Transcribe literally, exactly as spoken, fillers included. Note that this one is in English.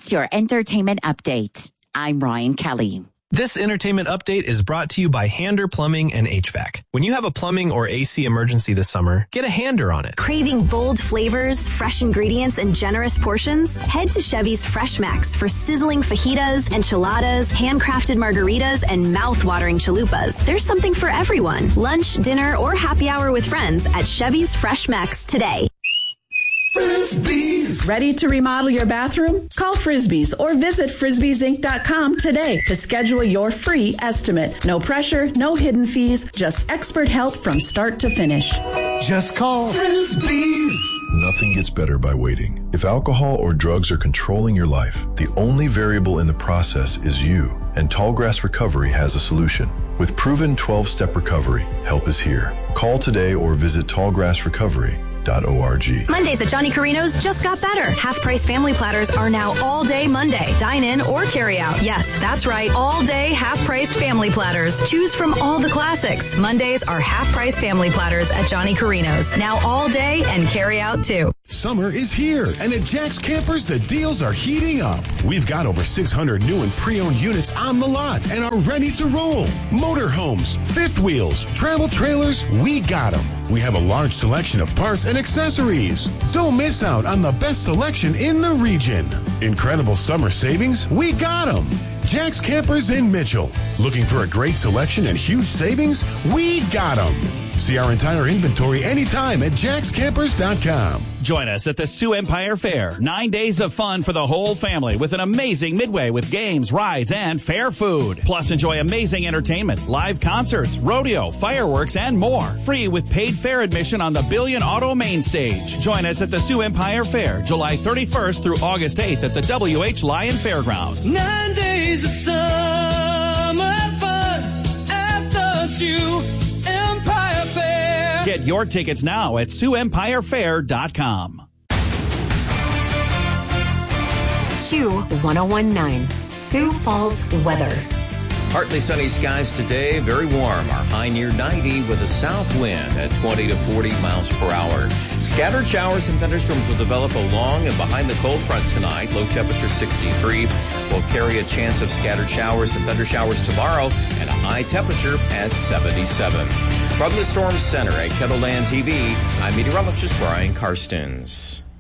That's your entertainment update. I'm Ryan Kelly. This entertainment update is brought to you by Hander Plumbing and H V A C. When you have a plumbing or A C emergency this summer, get a Hander on it. Craving bold flavors, fresh ingredients, and generous portions? Head to Chevy's Fresh Max for sizzling fajitas, enchiladas, handcrafted margaritas, and mouth-watering chalupas. There's something for everyone. Lunch, dinner, or happy hour with friends at Chevy's Fresh Max today. Frisbees. Ready to remodel your bathroom? Call Frisbees or visit frisbees inc dot com today to schedule your free estimate. No pressure, no hidden fees, just expert help from start to finish. Just call Frisbees. Nothing gets better by waiting. If alcohol or drugs are controlling your life, the only variable in the process is you. And Tallgrass Recovery has a solution. With proven twelve-step recovery, help is here. Call today or visit tallgrass recovery dot org. Mondays at Johnny Carino's just got better. Half-price family platters are now all day Monday. Dine in or carry out. Yes, that's right. All day half-priced family platters. Choose from all the classics. Mondays are half-price family platters at Johnny Carino's. Now all day and carry out too. Summer is here, and at Jack's Campers, the deals are heating up. We've got over six hundred new and pre-owned units on the lot and are ready to roll. Motorhomes, fifth wheels, travel trailers, we got them. We have a large selection of parts and accessories. Don't miss out on the best selection in the region. Incredible summer savings, we got them. Jack's Campers in Mitchell. Looking for a great selection and huge savings? We got them. See our entire inventory anytime at jacks campers dot com. Join us at the Sioux Empire Fair. Nine days of fun for the whole family with an amazing midway with games, rides, and fair food. Plus, enjoy amazing entertainment, live concerts, rodeo, fireworks, and more. Free with paid fair admission on the Billion Auto Main Stage. Join us at the Sioux Empire Fair, July thirty-first through August eighth at the W H Lyon Fairgrounds. Nine days of summer fun at the Sioux Empire Fair. Get your tickets now at sioux empire fair dot com. Q one oh one point nine, Sioux Falls weather. Partly sunny skies today, very warm. Our high near ninety with a south wind at twenty to forty miles per hour. Scattered showers and thunderstorms will develop along and behind the cold front tonight. Low temperature sixty-three. We'll carry a chance of scattered showers and thunder showers tomorrow and a high temperature at seventy-seven. From the Storm Center at Kettleland T V, I'm meteorologist Brian Karstens.